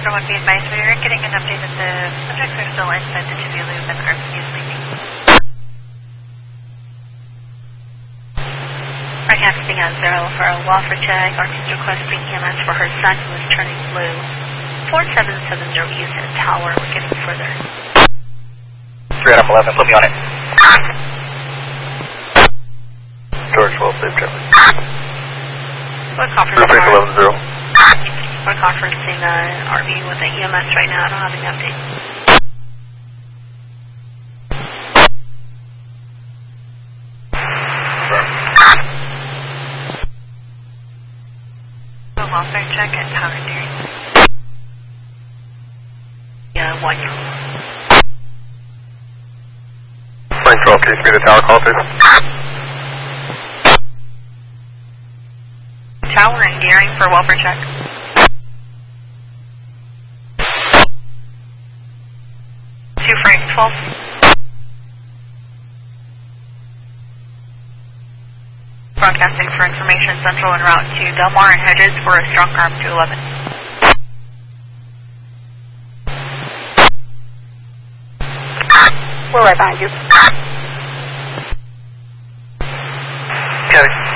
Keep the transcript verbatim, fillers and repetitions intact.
Central one, be advised, we are getting an update that the subjects are still inside the tibia loop and R P is leaving. Broadcasting on zero for a Walford check. Artist requesting E M S for her son who is turning blue. four seven seven zero Houston Tower. We're getting further. three Adam eleven, put me on it. George twelve, safe traffic. We're conferencing eleven zero. We're conferencing uh, R V with the E M S right now. I don't have any updates. A welfare check at Tower Nearing. Yeah, one year old. Frank twelve, can you speak to the tower call, please? Tower and Gearing for welfare check. Two Frank twelve. Broadcasting for information central en route to Delmar and Hedges for a strong arm to eleven. We're right behind you. Got it.